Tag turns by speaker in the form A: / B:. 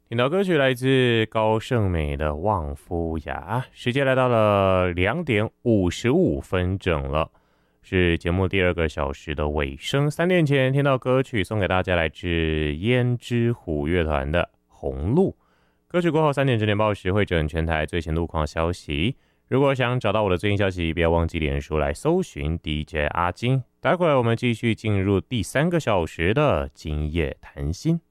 A: 听到歌曲来自高胜美的《望夫崖》，时间来到了2点55分整了，是节目第2个小时的尾声。3点前听到歌曲，送给大家来自胭脂虎乐团的《红路》。歌曲过后3点整点报时会整全台最新路况消息。如果想找到我的最新消息，不要忘记脸书来搜寻 DJ 阿金。待会儿我们继续进入第3个小时的今夜谈心。